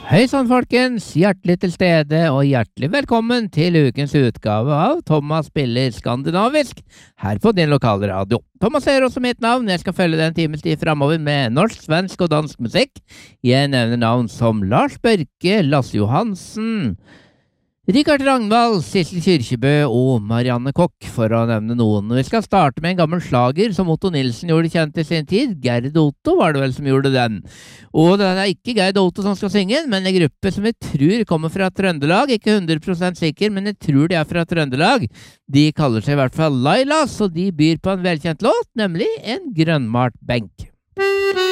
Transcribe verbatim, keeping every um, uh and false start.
Hei sann, folkens! Hjertelig til stede og hjertelig velkommen til ukens utgave av Thomas spiller skandinavisk her på din lokale radio. Thomas er også mitt navn. Jeg skal følge den times tid fremover med norsk, svensk og dansk musikk. Jeg nevner navn som Lars Børke, Lasse Johansen, Rikard Ragnvald, Sissel Kyrkjebø og Marianne Kokk, for å nevne noen. Vi skal starte med en gammel slager som Otto Nilsen gjorde kjent i sin tid. Gerd Otto var det vel som gjorde den. Og det er ikke Gerd Otto som skal synge, men en gruppe som jeg tror kommer fra Trøndelag. Ikke hundre prosent sikker, men jeg tror de er fra Trøndelag. De kaller seg i hvert fall Lailas, og de byr på en velkjent låt, nemlig En grønnmalt benk.